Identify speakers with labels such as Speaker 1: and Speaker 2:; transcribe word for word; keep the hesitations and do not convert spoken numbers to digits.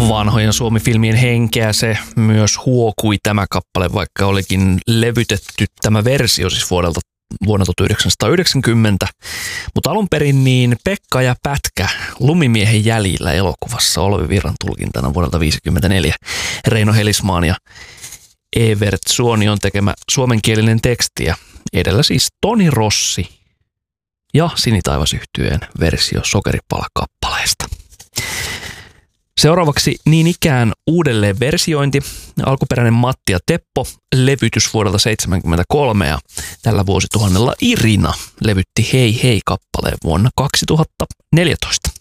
Speaker 1: Vanhojen Suomi-filmien henkeä se myös huokui tämä kappale, vaikka olikin levytetty tämä versio siis vuodelta vuonna tuhatyhdeksänsataayhdeksänkymmentä, mutta alun perin niin Pekka ja Pätkä Lumimiehen jäljillä elokuvassa Olvi Virran tulkintana vuodelta viisikymmentäneljä. Reino Helismaan ja Evert Suonion tekemä suomenkielinen teksti ja edellä siis Toni Rossi ja Sinitaivasyhtyeen versio Sokeripala-kappaleesta. Seuraavaksi niin ikään uudelleen versiointi. Alkuperäinen Matti ja Teppo levytys vuodelta seitsemänkymmentäkolme ja tällä vuosituhannella Irina levytti Hei hei kappaleen vuonna kaksituhattaneljätoista.